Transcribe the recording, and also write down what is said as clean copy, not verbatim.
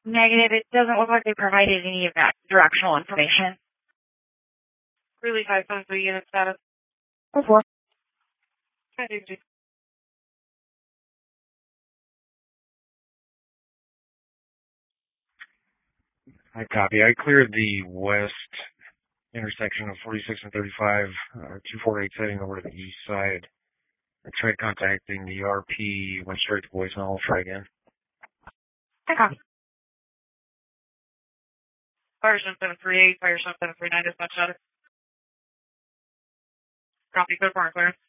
Negative. It doesn't look like they provided any of that directional information. Really 573 unit status. 4. I copy. I cleared the west intersection of 46 and 35, 248 heading over to the east side. I tried contacting the RP, went straight to voicemail. I'll try again. I copy. Fire 738, Fire 739, dispatch status. Copy, code for clearance.